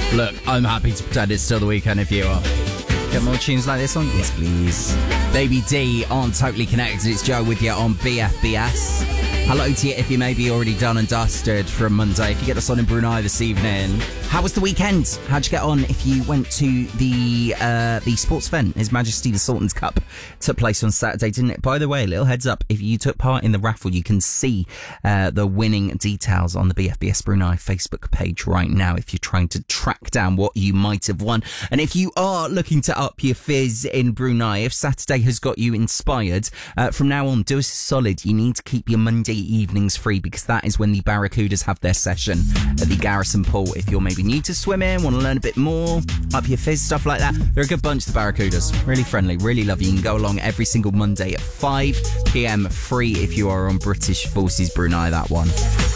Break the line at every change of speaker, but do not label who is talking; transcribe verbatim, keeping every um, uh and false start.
Look, I'm happy to pretend it's still the weekend if you are. Get more tunes like this on? Yes, please. Baby D on Totally Connected. It's Joe with you on B F B S. Hello to you if you may be already done and dusted from Monday. If you get us on in Brunei this evening. How was the weekend? How'd you get on if you went to the uh, the sports event? His Majesty the Sultan's Cup took place on Saturday, didn't it? By the way, a little heads up. If you took part in the raffle, you can see uh, the winning details on the B F B S Brunei Facebook page right now if you're trying to track down what you might have won. And if you are looking to up your fizz in Brunei, if Saturday has got you inspired, uh, from now on, do us a solid. You need to keep your Monday evenings free because that is when the Barracudas have their session at the Garrison Pool. If you're maybe new to swimming, want to learn a bit more, up your fizz, stuff like that, they're a good bunch, the Barracudas. Really friendly, really lovely. You can go along every single Monday at five p.m. free if you are on British Forces Brunei, that one.